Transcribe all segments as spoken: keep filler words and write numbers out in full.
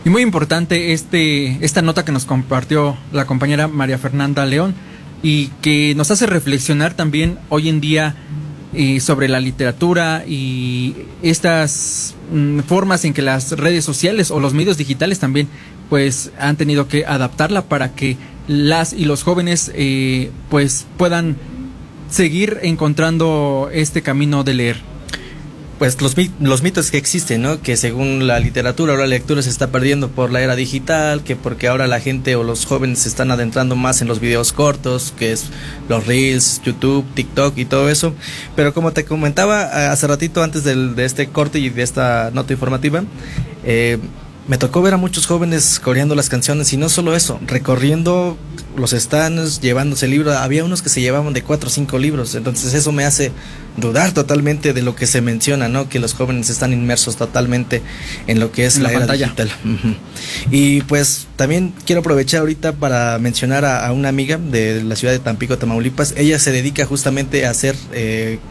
Y muy importante este esta nota que nos compartió la compañera María Fernanda León y que nos hace reflexionar también hoy en día eh, sobre la literatura y estas mm, formas en que las redes sociales o los medios digitales también pues han tenido que adaptarla para que las y los jóvenes eh, pues puedan seguir encontrando este camino de leer. Pues los, los mitos que existen, ¿no? Que según la literatura, ahora la lectura se está perdiendo por la era digital, que porque ahora la gente o los jóvenes se están adentrando más en los videos cortos, que es los Reels, YouTube, TikTok y todo eso. Pero como te comentaba hace ratito antes del, de este corte y de esta nota informativa, eh, me tocó ver a muchos jóvenes coreando las canciones y no solo eso, recorriendo los stands, llevándose libros. Había unos que se llevaban de cuatro o cinco libros, entonces eso me hace dudar totalmente de lo que se menciona, ¿no? Que los jóvenes están inmersos totalmente en lo que es en la, la era pantalla digital. Uh-huh. Y pues también quiero aprovechar ahorita para mencionar a, a una amiga de la ciudad de Tampico, Tamaulipas. Ella se dedica justamente a hacer... Eh,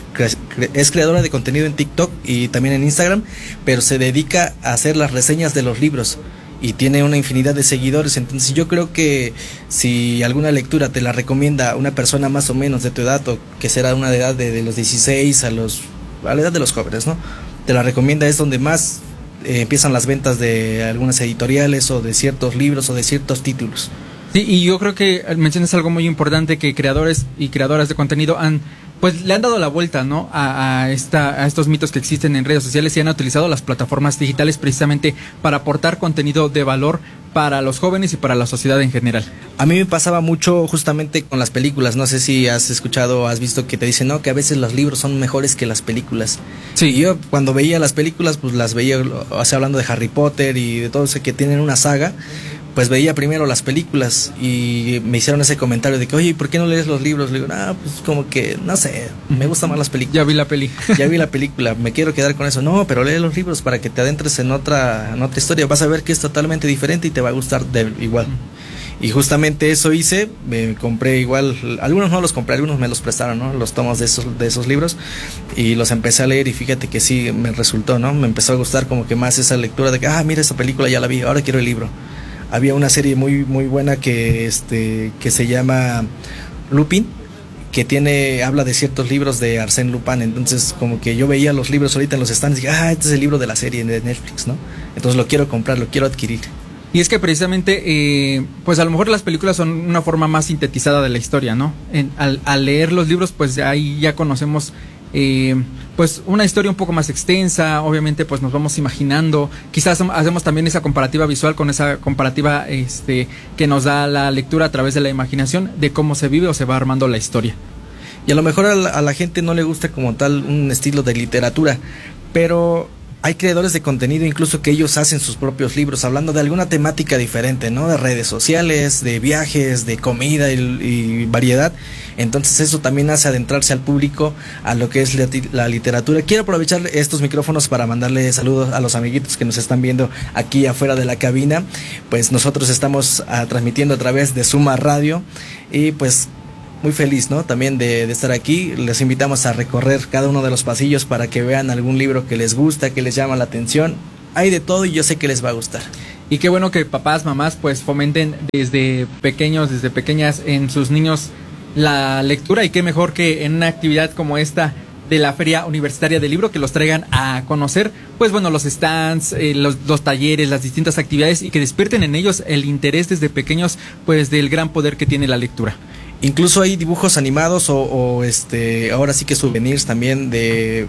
es creadora de contenido en TikTok y también en Instagram, pero se dedica a hacer las reseñas de los libros y tiene una infinidad de seguidores. Entonces yo creo que si alguna lectura te la recomienda una persona más o menos de tu edad, o que será una de edad de, de los dieciséis a los a la edad de los jóvenes, ¿no? Te la recomienda, es donde más eh, empiezan las ventas de algunas editoriales o de ciertos libros o de ciertos títulos. Sí, y yo creo que mencionas algo muy importante, que creadores y creadoras de contenido han pues le han dado la vuelta, ¿no? A, a esta a estos mitos que existen en redes sociales y han utilizado las plataformas digitales precisamente para aportar contenido de valor para los jóvenes y para la sociedad en general. A mí me pasaba mucho justamente con las películas. No sé si has escuchado o has visto que te dicen, no, que a veces los libros son mejores que las películas. Sí. Y yo cuando veía las películas, pues las veía, o sea, hablando de Harry Potter y de todo eso que tienen una saga, pues veía primero las películas y me hicieron ese comentario de que, oye, ¿por qué no lees los libros? Le digo, ah, pues como que, no sé, me gustan más las películas. Ya vi la peli. Ya vi la película, me quiero quedar con eso. No, pero lee los libros para que te adentres en otra, en otra historia. Vas a ver que es totalmente diferente y te va a gustar de, igual. Y justamente eso hice, me compré igual, algunos no los compré, algunos me los prestaron, ¿no? Los tomos de esos, de esos libros, y los empecé a leer y fíjate que sí, me resultó, ¿no? Me empezó a gustar como que más esa lectura de que, ah, mira, esa película ya la vi, ahora quiero el libro. Había una serie muy muy buena que este que se llama Lupin, que tiene habla de ciertos libros de Arsène Lupin. Entonces como que yo veía los libros ahorita en los stands y dije, ah, este es el libro de la serie de Netflix, ¿no? Entonces lo quiero comprar, lo quiero adquirir. Y es que precisamente, eh, pues a lo mejor las películas son una forma más sintetizada de la historia, ¿no? En, al, al leer los libros, pues ahí ya conocemos eh, pues una historia un poco más extensa. Obviamente pues nos vamos imaginando, quizás hacemos también esa comparativa visual con esa comparativa este que nos da la lectura a través de la imaginación de cómo se vive o se va armando la historia. Y a lo mejor a la, a la gente no le gusta como tal un estilo de literatura, pero hay creadores de contenido incluso que ellos hacen sus propios libros hablando de alguna temática diferente, ¿no? De redes sociales, de viajes, de comida y, y variedad. Entonces eso también hace adentrarse al público a lo que es la, la literatura. Quiero aprovechar estos micrófonos para mandarle saludos a los amiguitos que nos están viendo aquí afuera de la cabina. Pues nosotros estamos a, transmitiendo a través de Suma Radio y pues muy feliz, ¿no? También de, de estar aquí. Les invitamos a recorrer cada uno de los pasillos para que vean algún libro que les gusta, que les llama la atención. Hay de todo y yo sé que les va a gustar. Y qué bueno que papás, mamás, pues fomenten desde pequeños, desde pequeñas en sus niños la lectura, y qué mejor que en una actividad como esta de la Feria Universitaria del Libro, que los traigan a conocer, pues bueno, los stands, eh, los, los talleres, las distintas actividades, y que despierten en ellos el interés desde pequeños, pues del gran poder que tiene la lectura. Incluso hay dibujos animados o, o este ahora sí que souvenirs también de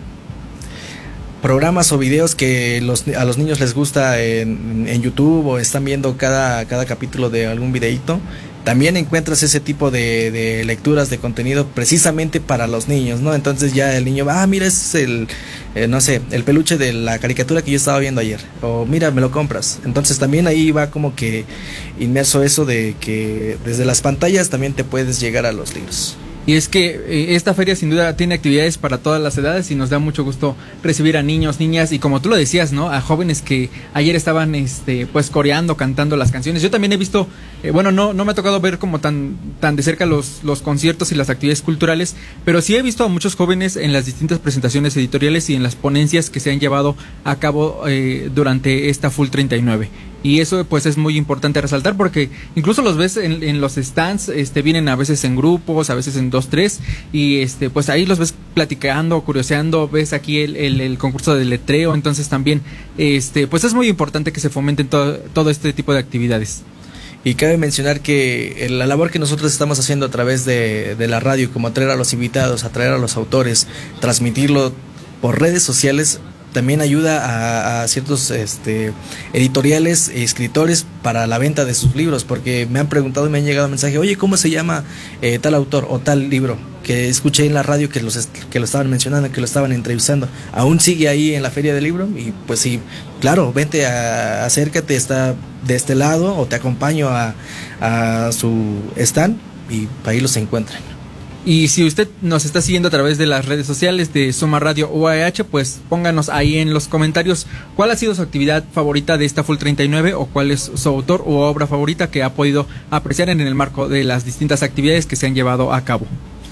programas o videos que los, a los niños les gusta en, en YouTube, o están viendo cada, cada capítulo de algún videíto. También encuentras ese tipo de, de lecturas de contenido precisamente para los niños, ¿no? Entonces ya el niño va, ah, mira, ese es el, eh, no sé, el peluche de la caricatura que yo estaba viendo ayer. O mira, me lo compras. Entonces también ahí va como que inmerso eso de que desde las pantallas también te puedes llegar a los libros. Y es que eh, esta feria sin duda tiene actividades para todas las edades, y nos da mucho gusto recibir a niños, niñas y, como tú lo decías, ¿no?, a jóvenes que ayer estaban este pues coreando, cantando las canciones. Yo también he visto, eh, bueno, no no me ha tocado ver como tan tan de cerca los los conciertos y las actividades culturales, pero sí he visto a muchos jóvenes en las distintas presentaciones editoriales y en las ponencias que se han llevado a cabo eh, durante esta Full treinta y nueve. y eso pues es muy importante resaltar porque incluso los ves en, en los stands, este vienen a veces en grupos, a veces en dos, tres, y este pues ahí los ves platicando, curioseando, ves aquí el, el, el concurso de letreo, entonces también este pues es muy importante que se fomenten todo, todo este tipo de actividades. Y cabe mencionar que la labor que nosotros estamos haciendo a través de, de la radio, como atraer a los invitados, atraer a los autores, transmitirlo por redes sociales, también ayuda a, a ciertos este, editoriales e escritores para la venta de sus libros, porque me han preguntado y me han llegado mensajes, oye, ¿cómo se llama eh, tal autor o tal libro? Que escuché en la radio que, los, que lo estaban mencionando, que lo estaban entrevistando. ¿Aún sigue ahí en la Feria del Libro? Y pues sí, claro, vente, a, acércate, está de este lado, o te acompaño a, a su stand y ahí los encuentran. Y si usted nos está siguiendo a través de las redes sociales de Suma Radio U A H, pues pónganos ahí en los comentarios cuál ha sido su actividad favorita de esta Full treinta y nueve o cuál es su autor u obra favorita que ha podido apreciar en el marco de las distintas actividades que se han llevado a cabo.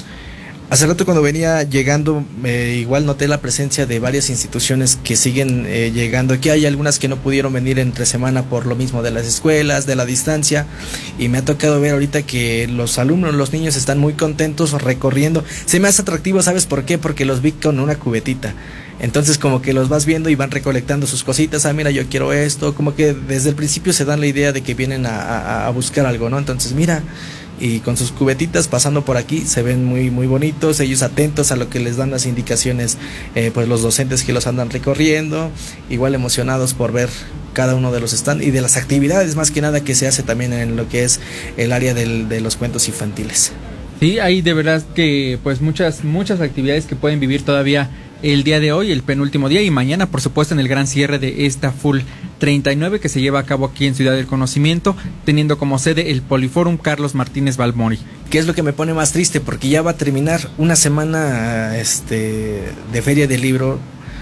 Hace rato cuando venía llegando, eh, igual noté la presencia de varias instituciones que siguen eh, llegando. Aquí hay algunas que no pudieron venir entre semana por lo mismo de las escuelas, de la distancia, y me ha tocado ver ahorita que los alumnos, los niños están muy contentos recorriendo. Se me hace atractivo, ¿sabes por qué? Porque los vi con una cubetita. Entonces como que los vas viendo y van recolectando sus cositas. Ah, mira, yo quiero esto. Como que desde el principio se dan la idea de que vienen a, a, a buscar algo, ¿no? Entonces mira, y con sus cubetitas pasando por aquí se ven muy muy bonitos, ellos atentos a lo que les dan las indicaciones, eh, pues los docentes que los andan recorriendo, igual emocionados por ver cada uno de los stands y de las actividades más que nada que se hace también en lo que es el área del, de los cuentos infantiles. Sí, hay de verdad que pues muchas muchas actividades que pueden vivir todavía el día de hoy, el penúltimo día, y mañana por supuesto en el gran cierre de esta Full treinta y nueve que se lleva a cabo aquí en Ciudad del Conocimiento, teniendo como sede el Poliforum Carlos Martínez Balmori. ¿Qué es lo que me pone más triste? Porque ya va a terminar una semana este, de Feria del Libro,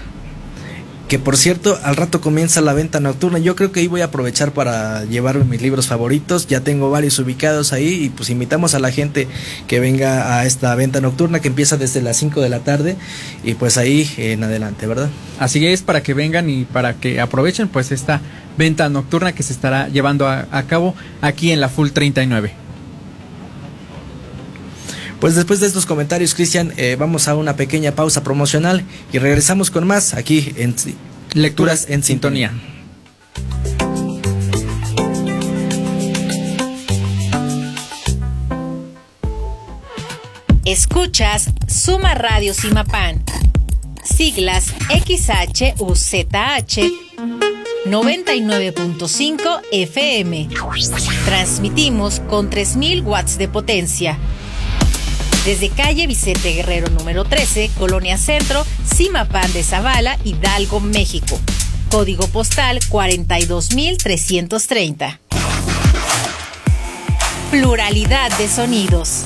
que por cierto al rato comienza la venta nocturna. Yo creo que ahí voy a aprovechar para llevarme mis libros favoritos, ya tengo varios ubicados ahí, y pues invitamos a la gente que venga a esta venta nocturna que empieza desde las cinco de la tarde y pues ahí en adelante, ¿verdad? Así es, para que vengan y para que aprovechen pues esta venta nocturna que se estará llevando a, a cabo aquí en la Full treinta y nueve. Pues después de estos comentarios, Cristian, eh, vamos a una pequeña pausa promocional y regresamos con más aquí en Lecturas en Sintonía. Escuchas Suma Radio Simapán, siglas X H U Z H noventa y nueve punto cinco F M. Transmitimos con tres mil watts de potencia. Desde calle Vicente Guerrero número trece, Colonia Centro, Simapán de Zavala, Hidalgo, México. Código postal cuarenta y dos mil trescientos treinta. Pluralidad de sonidos.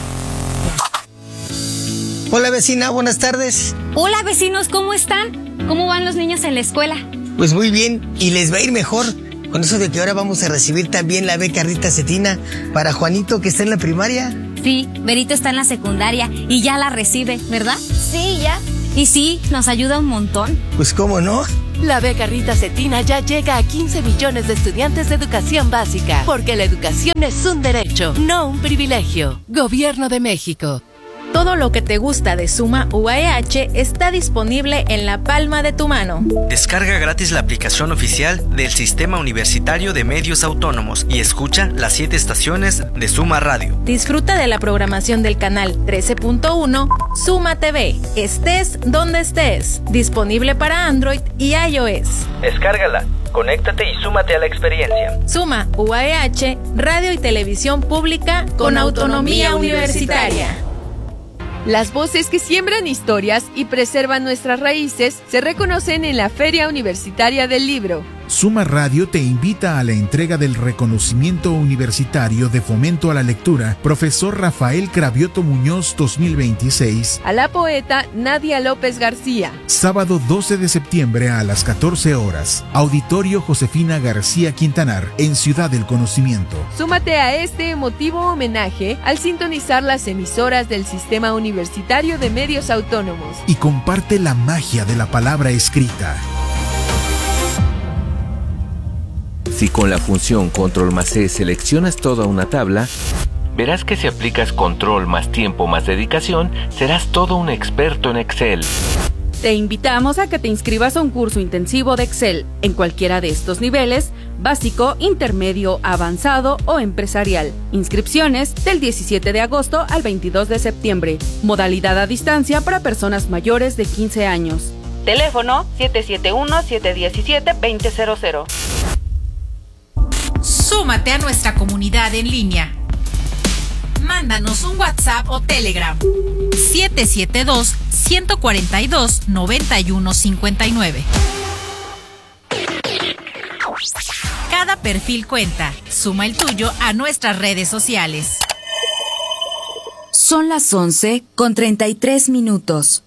Hola vecina, buenas tardes. Hola vecinos, ¿cómo están? ¿Cómo van los niños en la escuela? Pues muy bien, y les va a ir mejor con eso de que ahora vamos a recibir también la beca Rita Cetina para Juanito, que está en la primaria. Sí, Berito está en la secundaria y ya la recibe, ¿verdad? Sí, ya. Y sí, nos ayuda un montón. Pues cómo no. La beca Rita Cetina ya llega a quince millones de estudiantes de educación básica, porque la educación es un derecho, no un privilegio. Gobierno de México. Todo lo que te gusta de Suma U A H está disponible en la palma de tu mano. Descarga gratis la aplicación oficial del Sistema Universitario de Medios Autónomos y escucha las siete estaciones de Suma Radio. Disfruta de la programación del canal trece punto uno Suma T V. Estés donde estés. Disponible para Android y iOS. Descárgala, conéctate y súmate a la experiencia. Suma U A H, radio y televisión pública con, con autonomía universitaria. Las voces que siembran historias y preservan nuestras raíces se reconocen en la Feria Universitaria del Libro. Suma Radio te invita a la entrega del reconocimiento universitario de fomento a la lectura Profesor Rafael Cravioto Muñoz dos mil veintiséis a la poeta Nadia López García. Sábado doce de septiembre a las catorce horas. Auditorio Josefina García Quintanar en Ciudad del Conocimiento. Súmate a este emotivo homenaje al sintonizar las emisoras del Sistema Universitario de Medios Autónomos. Y comparte la magia de la palabra escrita. Si con la función control más C seleccionas toda una tabla, verás que si aplicas control más tiempo más dedicación, serás todo un experto en Excel. Te invitamos a que te inscribas a un curso intensivo de Excel en cualquiera de estos niveles, básico, intermedio, avanzado o empresarial. Inscripciones del diecisiete de agosto al veintidós de septiembre. Modalidad a distancia para personas mayores de quince años. Teléfono siete siete uno, siete uno siete, dos cero cero cero. Súmate a nuestra comunidad en línea. Mándanos un WhatsApp o Telegram. siete siete dos, uno cuatro dos, nueve uno cinco nueve. Cada perfil cuenta. Suma el tuyo a nuestras redes sociales. Son las once con treinta y tres minutos.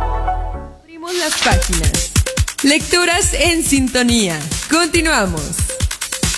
Abrimos las páginas. Lecturas en sintonía. Continuamos.